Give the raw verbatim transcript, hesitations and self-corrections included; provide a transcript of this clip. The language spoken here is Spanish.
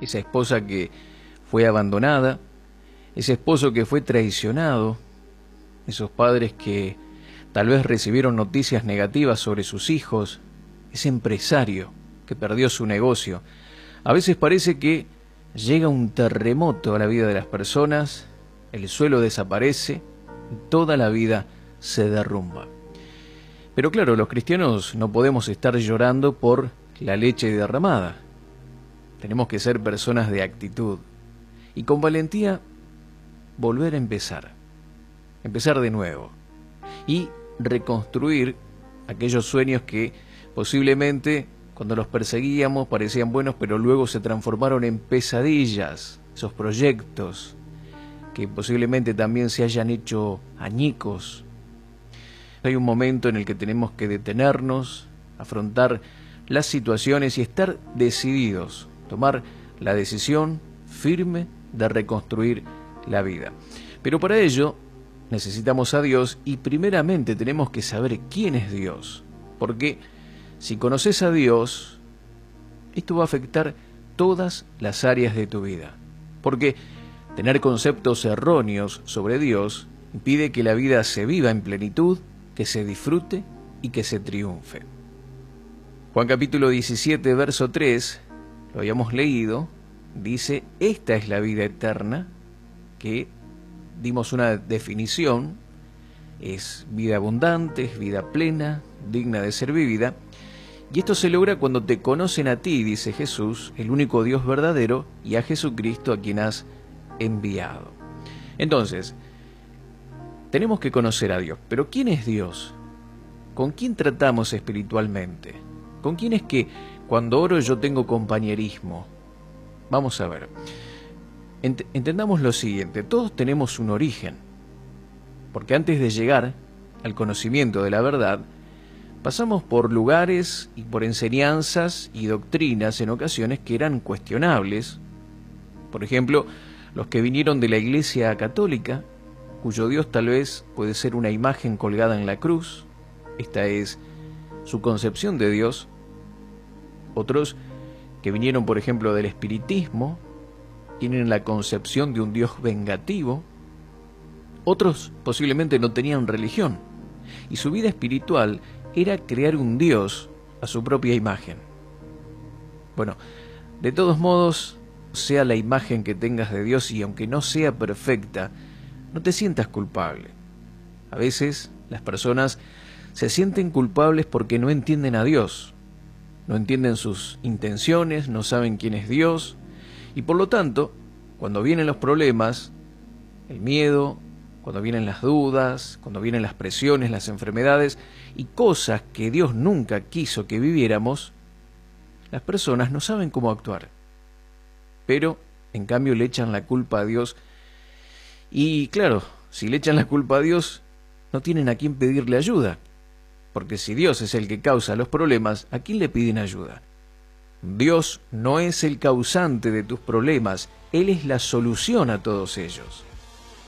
esa esposa que fue abandonada, ese esposo que fue traicionado, esos padres que tal vez recibieron noticias negativas sobre sus hijos, ese empresario que perdió su negocio. A veces parece que llega un terremoto a la vida de las personas, el suelo desaparece y toda la vida se derrumba. Pero claro, los cristianos no podemos estar llorando por la leche derramada. Tenemos que ser personas de actitud y con valentía volver a empezar, empezar de nuevo y reconstruir aquellos sueños que posiblemente cuando los perseguíamos parecían buenos, pero luego se transformaron en pesadillas, esos proyectos que posiblemente también se hayan hecho añicos. Hay un momento en el que tenemos que detenernos, afrontar las situaciones y estar decididos, tomar la decisión firme de reconstruir la vida. Pero para ello necesitamos a Dios y primeramente tenemos que saber quién es Dios, porque si conoces a Dios, esto va a afectar todas las áreas de tu vida, porque tener conceptos erróneos sobre Dios impide que la vida se viva en plenitud, que se disfrute y que se triunfe. Juan capítulo diecisiete, verso tres, lo habíamos leído, dice: esta es la vida eterna, que dimos una definición, es vida abundante, es vida plena, digna de ser vivida, y esto se logra cuando te conocen a ti, dice Jesús, el único Dios verdadero, y a Jesucristo a quien has enviado. Entonces, tenemos que conocer a Dios. Pero ¿quién es Dios? ¿Con quién tratamos espiritualmente? ¿Con quién es que cuando oro yo tengo compañerismo? Vamos a ver. Ent- entendamos lo siguiente. Todos tenemos un origen. Porque antes de llegar al conocimiento de la verdad, pasamos por lugares y por enseñanzas y doctrinas en ocasiones que eran cuestionables. Por ejemplo, los que vinieron de la Iglesia Católica, cuyo Dios tal vez puede ser una imagen colgada en la cruz. Esta es su concepción de Dios. Otros que vinieron, por ejemplo, del espiritismo, tienen la concepción de un Dios vengativo. Otros posiblemente no tenían religión, y su vida espiritual era crear un Dios a su propia imagen. Bueno, de todos modos, sea la imagen que tengas de Dios, y aunque no sea perfecta, no te sientas culpable. A veces las personas se sienten culpables porque no entienden a Dios, no entienden sus intenciones, no saben quién es Dios, y por lo tanto, cuando vienen los problemas, el miedo, cuando vienen las dudas, cuando vienen las presiones, las enfermedades y cosas que Dios nunca quiso que viviéramos, las personas no saben cómo actuar. Pero, en cambio, le echan la culpa a Dios. Y claro, si le echan la culpa a Dios, no tienen a quién pedirle ayuda. Porque si Dios es el que causa los problemas, ¿a quién le piden ayuda? Dios no es el causante de tus problemas, Él es la solución a todos ellos.